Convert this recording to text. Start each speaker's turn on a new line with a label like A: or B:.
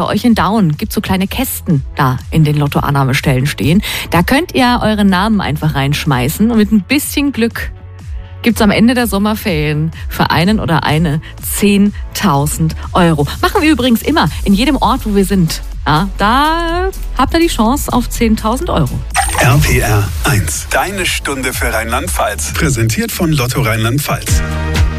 A: Bei euch in Daun gibt es so kleine Kästen da in den Lottoannahmestellen stehen. Da könnt ihr euren Namen einfach reinschmeißen und mit ein bisschen Glück gibt es am Ende der Sommerferien für einen oder eine 10.000 Euro. Machen wir übrigens immer in jedem Ort, wo wir sind. Ja, da habt ihr die Chance auf 10.000 Euro.
B: RPR 1. Deine Stunde für Rheinland-Pfalz. Präsentiert von Lotto Rheinland-Pfalz.